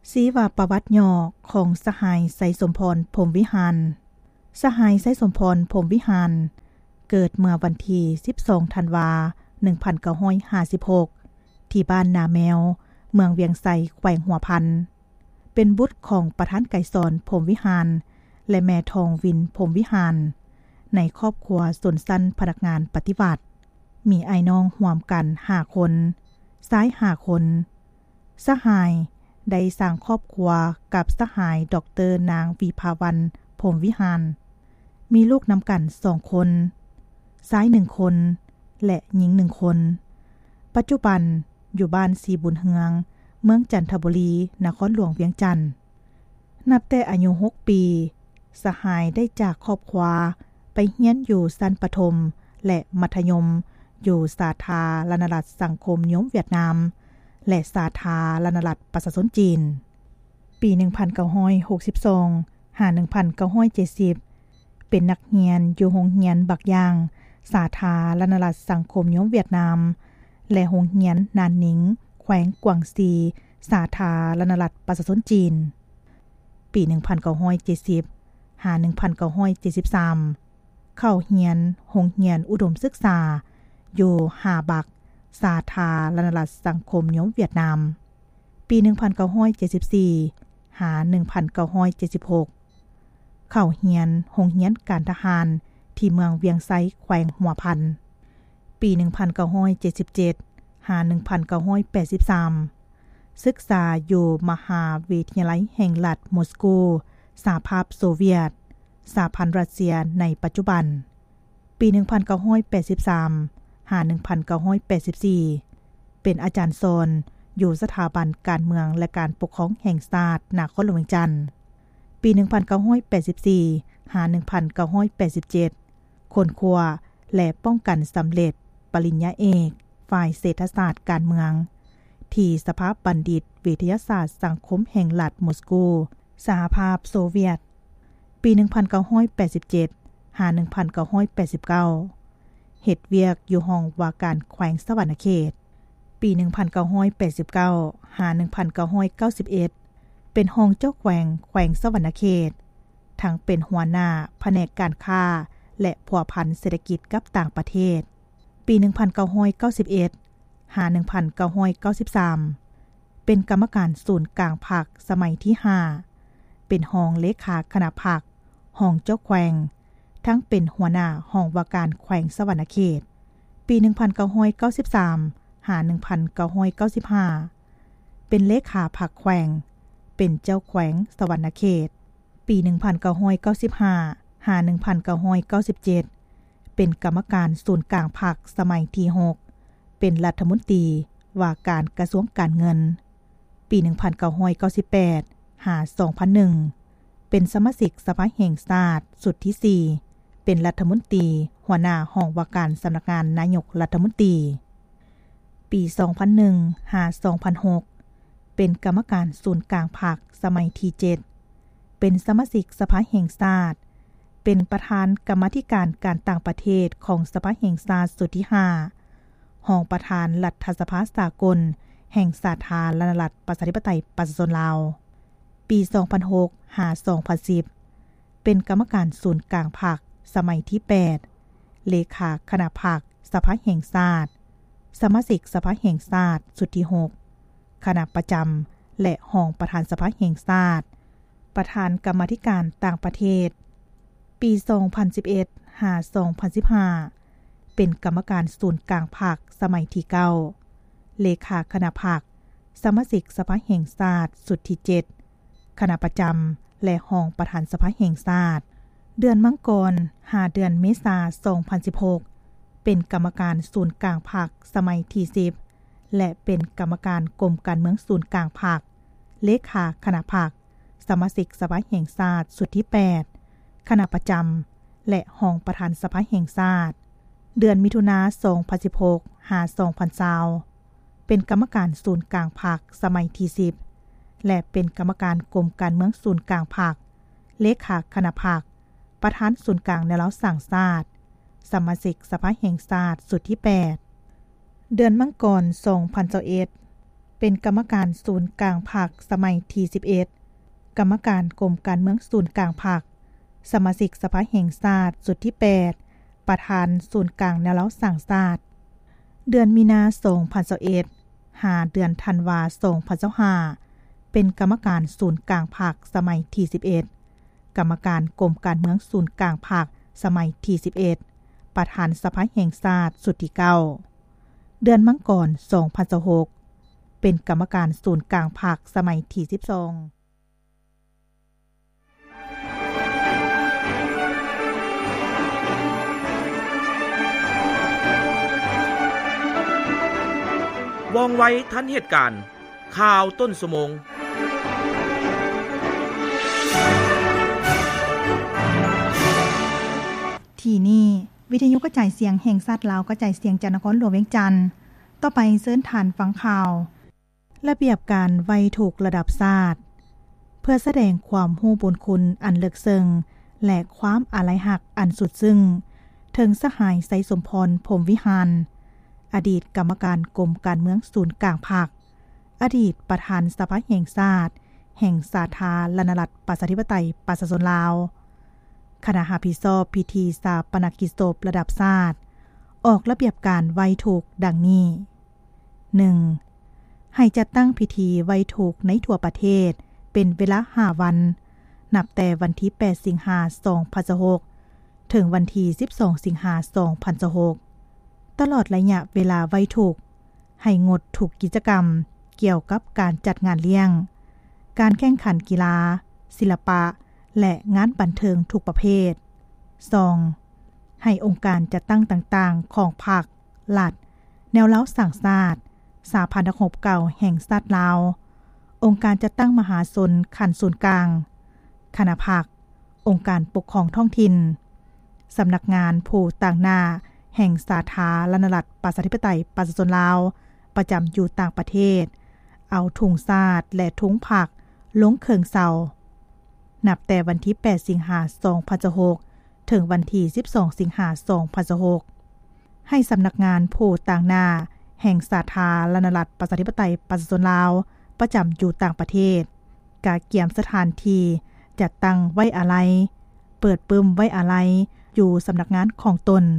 สีว่าประวัติย่อของสหายไสสมพรพรหมวิหารสหายไสสมพรพรหมวิหารเกิดเมื่อวันที่12ธันวา1956ที่บ้านนาแมวเมืองเวียงไสแขวงหัวพันเป็นบุตรของประธานไกรสอนพรหมวิหารและแม่ทองวินพรหมวิหารในครอบครัวสนสั้นพนักงานปฏิบัติมีไอ้น้องร่วมกัน5คนซ้าย5คนสหายได้สร้างครอบครัวกับสหายดร.นางวิภาวันพรหมวิหารมีลูกนำกัน2คนซ้าย1คนและหญิง1คนปัจจุบันอยู่บ้านสีบุญเฮืองเมืองจันทบุรีนครหลวงเวียงจันทน์นับแต่อายุ6ปีสหายได้จากครอบครัวไปเรียนอยู่ชั้นประถมและมัธยมอยู่สาธารณรัฐสังคมนิยมเวียดนามและสาธารณรัฐประชาชนจีนปี1962 1970เป็นนักเรียนอยู่โรงเรียนบักย่างสาธารณรัฐสังคมนิยมเวียดนามและโรงเรียนนานนิงแขวงกวางซีสาธารณรัฐประชาชนจีนปี1970 1973เข้าเรียนโรงเรียนอุดมศึกษาอยู่หาบักสาธารณรัฐสังคมนิยมเวียดนามปี1974 1976เข้าเรียนโรงเรียนการทหารที่เมืองเวียงไซแขวงหัวพันปี1977 1983ศึกษาอยู่มหาวิทยาลัยแห่งรัฐมอสโกสหภาพโซเวียตสหพันธ์รัสเซียในปัจจุบันปี1983 1984เป็นอาจารย์สอนอยู่สถาบันการเมืองและการปกครองแห่งชาตินครหลวงเวียงจันทน์ปี1984 1987ค้นคว้าและป้องกันสำเร็จปริญญาเอกฝ่ายเศรษฐศาสตร์การเมืองที่สภาบัณฑิตวิทยาศาสตร์สังคมแห่งรัฐมอสโกสหภาพโซเวียตปี1987 1989เฮ็ดเวียกอยู่ห้องว่าการแขวงสวรรณเขตปี1989 1991เป็นห้องเจ้าแขวงสวรรณเขตทั้งเป็นหัวหน้าแผนกการค้าและผัวพันเศรษฐกิจกับต่างประเทศปี1991 1993เป็นกรรมการศูนย์กลางพรรคสมัยที่5เป็นห้องเลขาคณะพรรคห้องเจ้าแขวงทั้งเป็นหัวหน้าห้องว่าการแขวงสวรรณเขตปี1993 1995เป็นเลขาพรรคแขวงเป็นเจ้าแขวงสวรรณเขตปี1995 1997เป็นกรรมการศูนย์กลางพรรคสมัยที่6เป็นรัฐมนตรีว่าการกระทรวงการเงินปี1998 2001เป็นสมาชิกสภาแห่งชาติสุดที่4เป็นรัฐมนตรีหัวหน้าห้องว่าการสำนักงานนายกรัฐมนตรีปี2001 2006เป็นกรรมการศูนย์กลางพรรคสมัยที่7เป็นสมาชิกสภาแห่งชาติเป็นประธานกรรมาธิการการต่างประเทศของสภาแห่งชาติสุดที่5ห้องประธานรัฐสภาสากลแห่งสาธารณรัฐประชาธิปไตยประชาชนลาวปี2006 2010เป็นกรรมการศูนย์กลางพรรคสมัยที่8เลขาคณะพรรคสภาแห่งชาติสมาชิกสภาแห่งชาติสุดที่6คณะประจำและห้องประธานสภาแห่งชาติประธานกรรมาธิการต่างประเทศปี2011 2015เป็นกรรมการศูนย์กลางพรรคสมัยที่9เลขาคณะพรรคสมาชิกสภาแห่งชาติสุดที่7คณะประจำและห้องประธานสภาแห่งชาติเดือนมังกร5เดือนเมษายน2016เป็นกรรมการศูนย์กลางพรรคสมัยที่10และเป็นกรรมการกรมการเมืองศูนย์กลางพรรคเลขาคณะพรรคสมาชิกสภาแห่งชาติสุดที่8คณะประจำและห้องประธานสภาแห่งชาติเดือนมิถุนายน2016 2020เป็นกรรมการศูนย์กลางพรรคสมัยที่10และเป็นกรรมการกรมการเมืองศูนย์กลางพรรคเลขาคณะพรรคประธานศูนย์กลางแนวสร้างชาติสมาชิกสภาแห่งชาติสุดที่8เดือนมังกร2021 เป็นกรรมการศูนย์กลางภาคสมัยที่11กรรมการกรมการเมืองศูนย์กลางภาคสมาชิกสภาแห่งชาติสุดที่8ประธานศูนย์กลางแนวเล้าสร้างชาติเดือนมีนาคม2021หาเดือนธันวาคม2025เป็นกรรมการศูนย์กลางภาคสมัยที่11กรรมการกรมการเมืองศูนย์กลางภาคสมัยที่11ประธานสภาแห่งชาติสุดที่9เดือนมังกร2026เป็นกรรมการศูนย์กลางภาคสมัยที่12 ว่องไวทันเหตุการณ์ข่าวต้นชั่วโมงที่นี่วิทยุกระจายเสียงแห่งชาติลาวกระจายเสียงจากนครหลวงเวียงจันทน์ต่อไปเชิญทานฟังข่าวระเบียบการไว้ถูกระดับชาติเพื่อแสดงความรู้บุญคุณอันลึกซึ้งและความอาลัยหักอันสุดซึ้งถึงสหายไสสมพรพรหมวิหารอดีตกรรมการกรมการเมืองศูนย์กลางภาคอดีตประธานสภาแห่งชาติแห่งสาธารณรัฐประชาธิปไตยประชาชนลาวคณะรับผิดชอบพิธีชาปนกิจศพระดับชาติออกระเบียบการไว้ทุกข์ดังนี้ 1. ให้จัดตั้งพิธีไว้ทุกข์ในทั่วประเทศเป็นเวลา5วันนับแต่วันที่8สิงหาคม2026ถึงวันที่12สิงหาคม2026ตลอดระยะเวลาไว้ทุกข์ให้งดทุกกิจกรรมเกี่ยวกับการจัดงานเลี้ยงการแข่งขันกีฬาศิลปะและงานบันเทิงทุกประเภท 2. ให้องค์การจัดตั้งต่างๆของภาครัฐแนวเล้าสร้างชาติสหพันธรัฐเก่าแห่งชาติลาวองค์การจัดตั้งมหาชนขั้นศูนย์กลางคณะภาคองค์การปกครองท้องถิ่นสำนักงานผู้ต่างหน้าแห่งสาธารณรัฐประชาธิปไตยประชาชนลาวประจำอยู่ต่างประเทศเอาถุงชาติและถุงผักลงเครื่องเสานับแต่วันที่8สิงหาคม2026ถึงวันที่12สิงหาคม2026ให้สำนักงานผู้ต่างหน้าแห่งสาธารณรัฐประชาธิปไตยประชาชนลาวประจำอยู่ต่างประเทศกาเกียมสถานที่จัดตั้งไว้อาลัยเปิดปึ้มไว้อาลัยอยู่สำนักงานของตน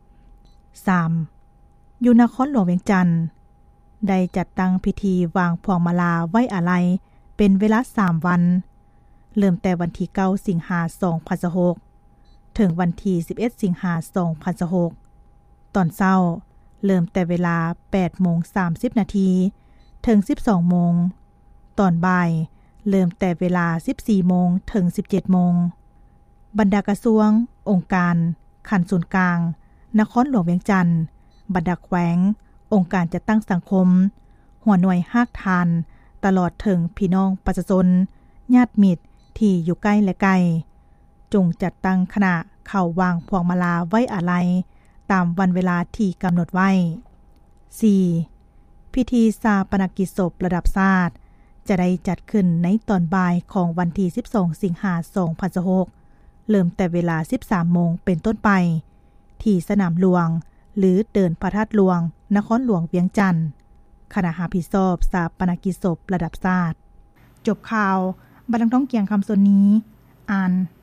3. อยู่นครหลวงเวียงจันทน์ได้จัดตั้งพิธีวางพวงมาลาไว้อาลัยเป็นเวลา3วันเริ่มแต่วันที่9สิงหาคม2026ถึงวันที่11สิงหาคม2026ตอนเช้าเริ่มแต่เวลา 8:30 น.ถึง 12:00 น.ตอนบ่ายเริ่มแต่เวลา 14:00 น.ถึง 17:00 น.บรรดากระทรวงองค์การขั้นศูนย์กลางนครหลวงเวียงจันทน์บรรดาแขวงองค์การจัดตั้งสังคมหัวหน่วยภาคทานตลอดถึงพี่น้องประชาชนญาติมิตรที่อยู่ใกล้และไกลจงจัดตั้งคณะเข้าวางพวงมาลาไว้อาลัยตามวันเวลาที่กำหนดไว้ 4. พิธีชาปนกิจศพระดับชาติจะได้จัดขึ้นในตอนบ่ายของวันที่12สิงหาคม2026เริ่มแต่เวลา 13:00 น.เป็นต้นไปที่สนามหลวงหรือเดินพระธาตุหลวงนครหลวงเวียงจันทน์คณะรับผิดชอบชาปนกิจศพระดับชาติจบข่าวบันทึกท้องเกียงคำส่วนนี้อ่าน